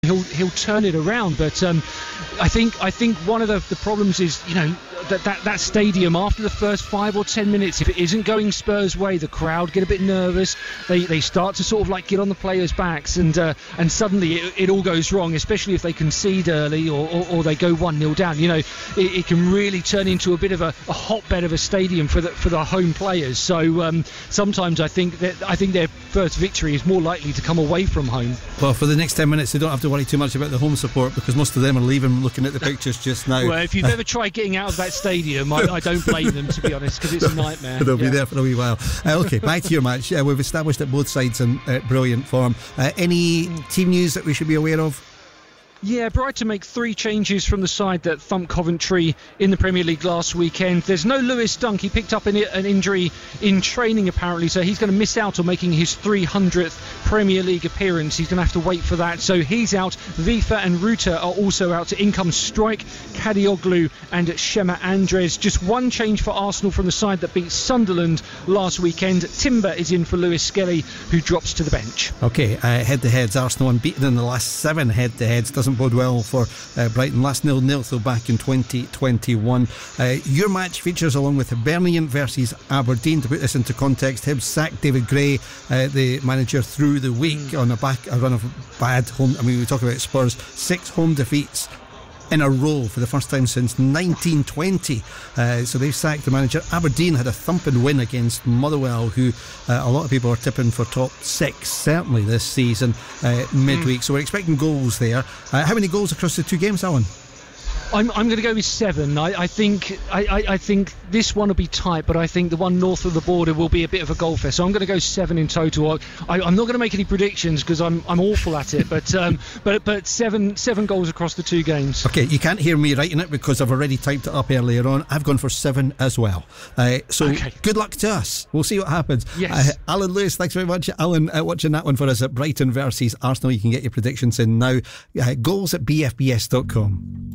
he'll turn it around. But I think one of the problems is, that stadium, after the first 5 or 10 minutes, if it isn't going Spurs' way, the crowd get a bit nervous. They start to sort of get on the players' backs, and suddenly it all goes wrong, especially if they concede early or they go 1-0 down. It can really turn into a bit of a hotbed of a stadium for the home players. So sometimes I think their first victory is more likely to come away from home. Well, for the next 10 minutes, they don't have to worry too much about the home support, because most of them are leaving looking at the pictures just now. Well, if you've ever tried getting out of that stadium, I don't blame them, to be honest, because it's a nightmare. They'll be there for a wee while. Okay, back to your match. We've established that both sides in brilliant form. Any team news that we should be aware of? Yeah, Brighton make 3 changes from the side that thumped Coventry in the Premier League last weekend. There's no Lewis Dunk. He picked up an injury in training, apparently, so he's going to miss out on making his 300th Premier League appearance. He's going to have to wait for that. So he's out. Vifa and Ruta are also out. In comes Strike, Kadioglu and Shema Andres. Just one change for Arsenal from the side that beat Sunderland last weekend. Timber is in for Lewis Skelly, who drops to the bench. Okay, head-to-heads. Arsenal unbeaten in the last 7 head-to-heads. Doesn't bode well for Brighton. Last 0-0 though back in 2021. Your match features, along with Hibernian versus Aberdeen. To put this into context, Hibs sacked David Gray, the manager, through the week on a run of bad home. I mean, we talk about Spurs, 6 home defeats in a row for the first time since 1920. So they've sacked the manager. Aberdeen had a thumping win against Motherwell, who a lot of people are tipping for top 6 certainly this season, midweek. So we're expecting goals there. How many goals across the 2 games, Alan? I'm going to go with 7. I think this one will be tight, but I think the one north of the border will be a bit of a goal fest. So I'm going to go 7 in total. I'm not going to make any predictions because I'm awful at it, but 7 goals across the 2 games. Okay, you can't hear me writing it because I've already typed it up earlier on. I've gone for 7 as well. Good luck to us. We'll see what happens. Yes. Alan Lewis, thanks very much. Alan, watching that one for us at Brighton versus Arsenal. You can get your predictions in now. Goals at bfbs.com.